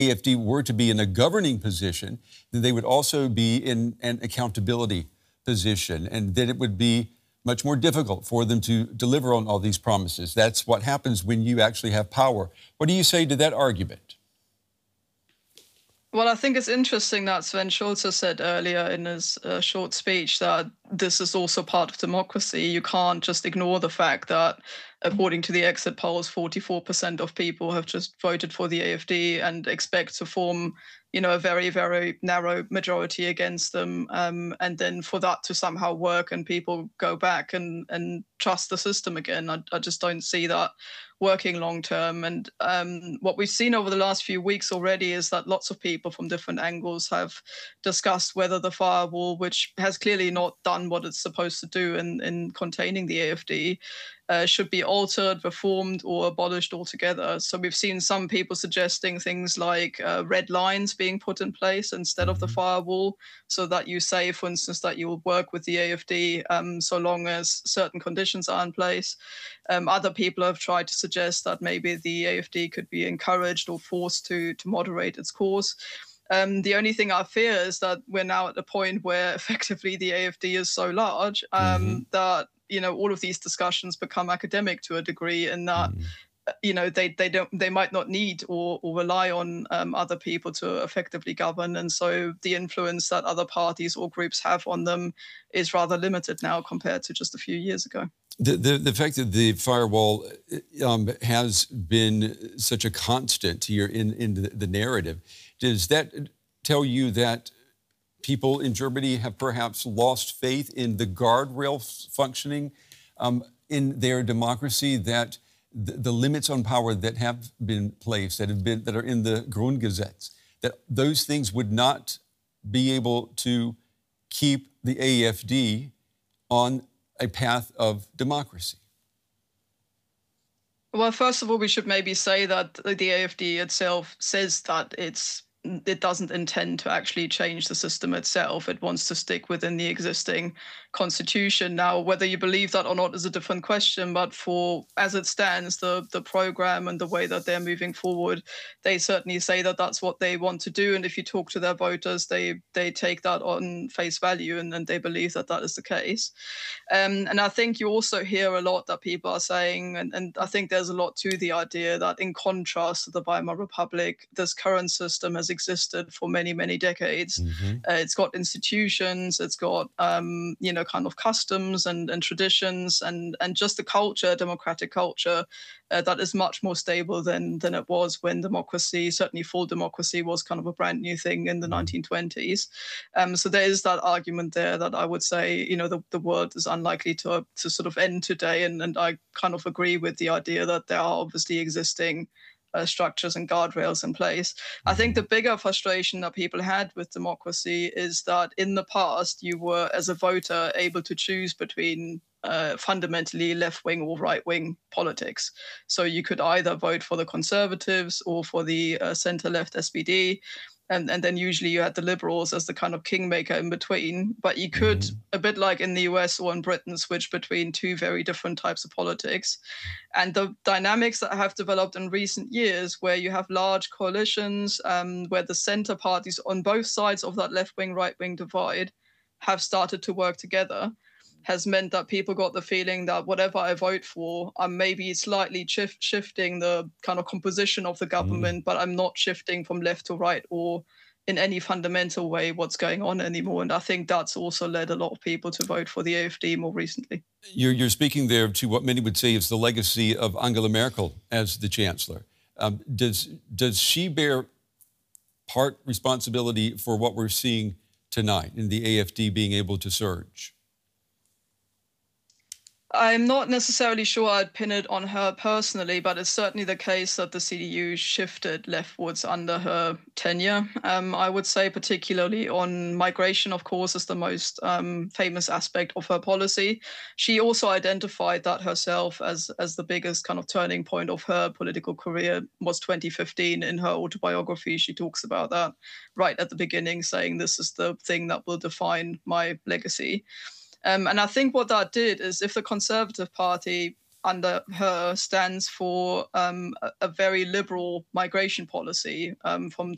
AfD were to be in a governing position, then they would also be in an accountability position, and then it would be much more difficult for them to deliver on all these promises. That's what happens when you actually have power. What do you say to that argument? Well, I think it's interesting that Sven Schulze said earlier in his short speech that this is also part of democracy. You can't just ignore the fact that, according to the exit polls, 44% of people have just voted for the AfD and expect to form, a very, very narrow majority against them. And then for that to somehow work and people go back and trust the system again, I just don't see that working long term. And what we've seen over the last few weeks already is that lots of people from different angles have discussed whether the firewall, which has clearly not done what it's supposed to do in containing the AfD, should be altered, reformed, or abolished altogether. So we've seen some people suggesting things like red lines being put in place instead of the firewall, so that you say, for instance, that you will work with the AfD so long as certain conditions are in place. Other people have tried to suggest that maybe the AfD could be encouraged or forced to moderate its course. The only thing I fear is that we're now at the point where effectively the AfD is so large that all of these discussions become academic to a degree, and that they might not need or rely on other people to effectively govern, and so the influence that other parties or groups have on them is rather limited now compared to just a few years ago. The fact that the firewall has been such a constant here in the narrative, does that tell you that people in Germany have perhaps lost faith in the guardrails functioning in their democracy, that the limits on power that have been placed, that are in the Grundgesetz, that those things would not be able to keep the AfD on a path of democracy? Well, first of all, we should maybe say that the AfD itself says that it doesn't intend to actually change the system itself. It wants to stick within the existing constitution. Now, whether you believe that or not is a different question, but as it stands, the program and the way that they're moving forward, they certainly say that that's what they want to do. And if you talk to their voters, they take that on face value, and they believe that that is the case. And I think you also hear a lot that people are saying, and I think there's a lot to the idea that in contrast to the Weimar Republic, this current system has existed for many, many decades. It's got institutions, it's got, kind of customs and traditions and just a culture, democratic culture, that is much more stable than it was when democracy, certainly full democracy, was kind of a brand new thing in the 1920s. So there is that argument there that I would say, the world is unlikely to sort of end today. And I kind of agree with the idea that there are obviously existing structures and guardrails in place. I think the bigger frustration that people had with democracy is that in the past, you were, as a voter, able to choose between fundamentally left-wing or right-wing politics. So you could either vote for the Conservatives or for the center-left SPD. And then usually you had the Liberals as the kind of kingmaker in between. But you could, a bit like in the US or in Britain, switch between two very different types of politics. And the dynamics that have developed in recent years, where you have large coalitions, where the center parties on both sides of that left-wing, right-wing divide have started to work together, has meant that people got the feeling that whatever I vote for, I'm maybe slightly shifting the kind of composition of the government, but I'm not shifting from left to right or in any fundamental way what's going on anymore. And I think that's also led a lot of people to vote for the AfD more recently. You're speaking there to what many would say is the legacy of Angela Merkel as the chancellor. Does she bear part responsibility for what we're seeing tonight in the AfD being able to surge? I'm not necessarily sure I'd pin it on her personally, but it's certainly the case that the CDU shifted leftwards under her tenure. I would say particularly on migration, of course, is the most famous aspect of her policy. She also identified that herself as the biggest kind of turning point of her political career was 2015. In her autobiography, she talks about that right at the beginning, saying this is the thing that will define my legacy. And I think what that did is, if the Conservative Party under her stands for a very liberal migration policy from